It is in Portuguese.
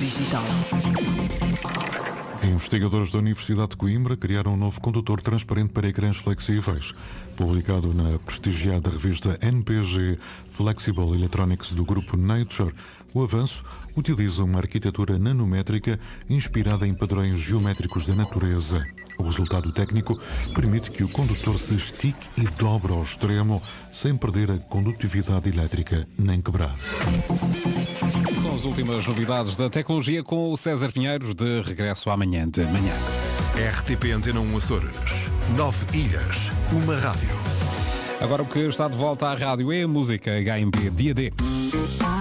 digital. Investigadores da Universidade de Coimbra criaram um novo condutor transparente para ecrãs flexíveis. Publicado na prestigiada revista NPG Flexible Electronics do grupo Nature, o avanço utiliza uma arquitetura nanométrica inspirada em padrões geométricos da natureza. O resultado técnico permite que o condutor se estique e dobre ao extremo, sem perder a condutividade elétrica nem quebrar. São as últimas novidades da tecnologia com o César Pinheiro, de regresso amanhã de manhã. RTP Antena 1 Açores. 9 ilhas, uma rádio. Agora o que está de volta à rádio é a música HMB Dia D.